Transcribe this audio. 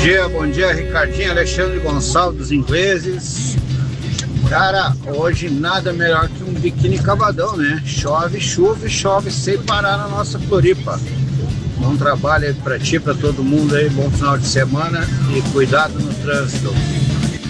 Bom dia, Ricardinho, Alexandre Gonçalves dos Ingleses. Cara, hoje nada melhor que um biquíni cavadão, né? Chove, chuva e chove sem parar na nossa Floripa. Bom trabalho aí pra ti, pra todo mundo aí, bom final de semana e cuidado no trânsito.